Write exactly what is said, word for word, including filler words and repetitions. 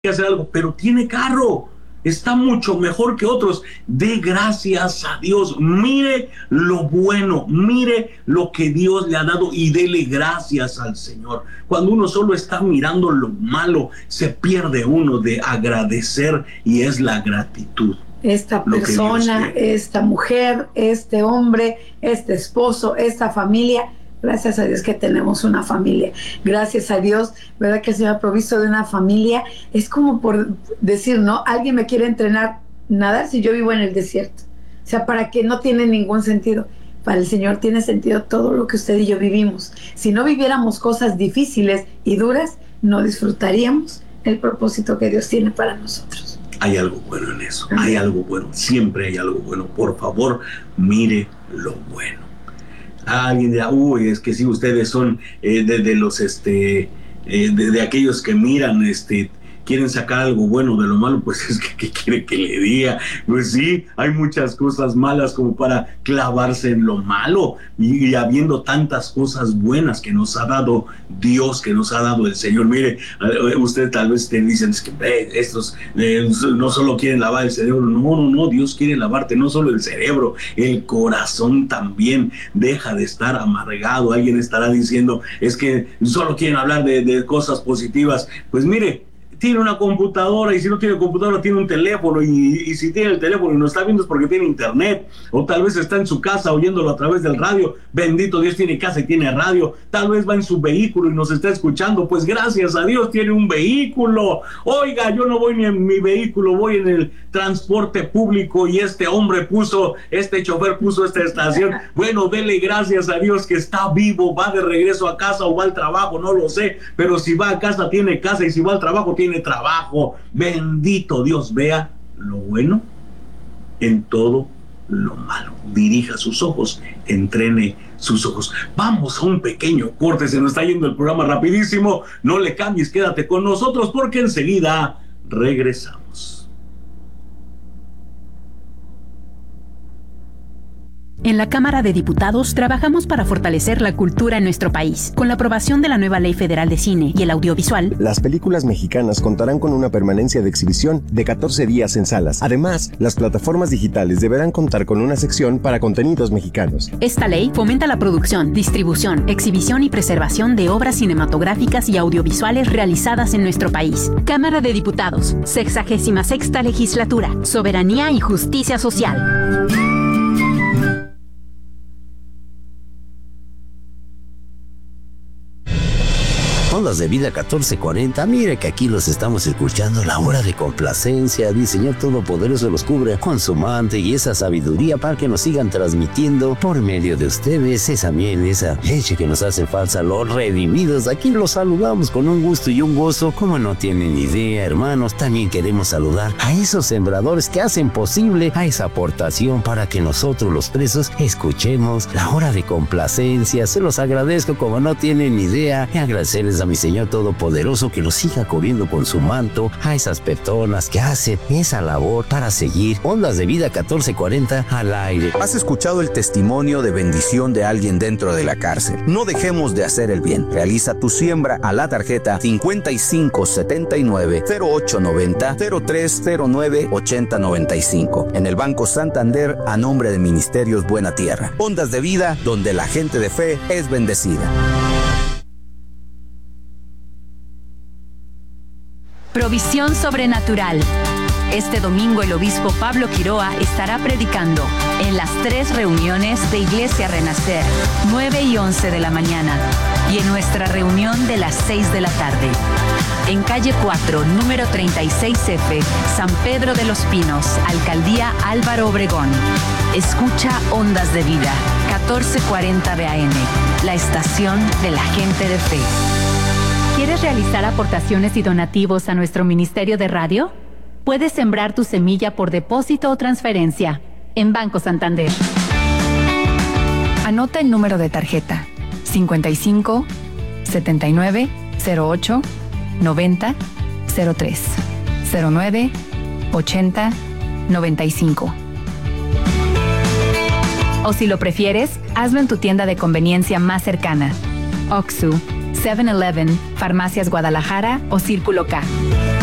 que hacer algo, pero tiene carro, está mucho mejor que otros. Dé gracias a Dios, mire lo bueno, mire lo que Dios le ha dado y dele gracias al Señor. Cuando uno solo está mirando lo malo, se pierde uno de agradecer, y es la gratitud. Esta persona, esta mujer, este hombre, este esposo, esta familia. Gracias a Dios que tenemos una familia. Gracias a Dios, ¿verdad? Que el Señor ha provisto de una familia. Es como por decir, ¿no? Alguien me quiere entrenar nadar si yo vivo en el desierto. O sea, para que no tiene ningún sentido. Para el Señor tiene sentido todo lo que usted y yo vivimos. Si no viviéramos cosas difíciles y duras, no disfrutaríamos el propósito que Dios tiene para nosotros. Hay algo bueno en eso. Hay algo bueno. Siempre hay algo bueno. Por favor, mire lo bueno. Alguien dirá, uy, es que si ustedes son eh, de, de los este eh, de, de aquellos que miran, este quieren sacar algo bueno de lo malo. Pues es que ¿qué quiere que le diga? Pues sí, hay muchas cosas malas como para clavarse en lo malo, y, y habiendo tantas cosas buenas que nos ha dado Dios, que nos ha dado el Señor. Mire, usted tal vez te dicen, es que eh, estos eh, no solo quieren lavar el cerebro. No, no, no, Dios quiere lavarte no solo el cerebro, el corazón también. Deja de estar amargado. Alguien estará diciendo, es que solo quieren hablar de, de cosas positivas. Pues mire, tiene una computadora, y si no tiene computadora tiene un teléfono, y, y si tiene el teléfono y no está viendo es porque tiene internet, o tal vez está en su casa oyéndolo a través del radio. Bendito Dios, tiene casa y tiene radio. Tal vez va en su vehículo y nos está escuchando. Pues gracias a Dios tiene un vehículo. Oiga, yo no voy ni en mi vehículo, voy en el transporte público, y este hombre puso, este chofer puso esta estación. Bueno, dele gracias a Dios que está vivo. Va de regreso a casa o va al trabajo, no lo sé, pero si va a casa tiene casa, y si va al trabajo tiene trabajo. Bendito Dios. Vea lo bueno en todo lo malo. Dirija sus ojos, entrene sus ojos. Vamos a un pequeño corte, se nos está yendo el programa rapidísimo. No le cambies, quédate con nosotros porque enseguida regresamos. En la Cámara de Diputados trabajamos para fortalecer la cultura en nuestro país. Con la aprobación de la nueva Ley Federal de Cine y el Audiovisual, las películas mexicanas contarán con una permanencia de exhibición de catorce días en salas. Además, las plataformas digitales deberán contar con una sección para contenidos mexicanos. Esta ley fomenta la producción, distribución, exhibición y preservación de obras cinematográficas y audiovisuales realizadas en nuestro país. Cámara de Diputados, sexagésima sexta Legislatura, Soberanía y Justicia Social. Ondas de Vida catorce cuarenta, mire que aquí los estamos escuchando. La hora de complacencia, el Señor Todopoderoso los cubre con su manto y esa sabiduría para que nos sigan transmitiendo por medio de ustedes esa miel, esa leche que nos hace falta. Los redimidos, aquí los saludamos con un gusto y un gozo como no tienen idea, hermanos. También queremos saludar a esos sembradores que hacen posible a esa aportación para que nosotros los presos escuchemos la hora de complacencia. Se los agradezco como no tienen idea, y agradecerles a mi Señor Todopoderoso que los siga cubriendo con su manto a esas personas que hacen esa labor para seguir Ondas de Vida catorce cuarenta al aire. ¿Has escuchado el testimonio de bendición de alguien dentro de la cárcel? No dejemos de hacer el bien. Realiza tu siembra a la tarjeta cincuenta y cinco setenta y nueve cero ocho noventa cero tres cero nueve ochenta noventa y cinco en el Banco Santander a nombre de Ministerios Buena Tierra. Ondas de Vida, donde la gente de fe es bendecida. Provisión sobrenatural. Este domingo el obispo Pablo Quiroa estará predicando en las tres reuniones de Iglesia Renacer, nueve y once de la mañana, y en nuestra reunión de las seis de la tarde. En calle cuatro, número treinta y seis F, San Pedro de los Pinos, Alcaldía Álvaro Obregón. Escucha Ondas de Vida, catorce cuarenta B A M, la estación de la gente de fe. ¿Quieres realizar aportaciones y donativos a nuestro Ministerio de Radio? Puedes sembrar tu semilla por depósito o transferencia en Banco Santander. Anota el número de tarjeta cincuenta y cinco setenta y nueve cero ocho noventa cero tres cero nueve ochenta noventa y cinco. O si lo prefieres, hazlo en tu tienda de conveniencia más cercana. Oxxo, seven eleven, Farmacias Guadalajara o Círculo K.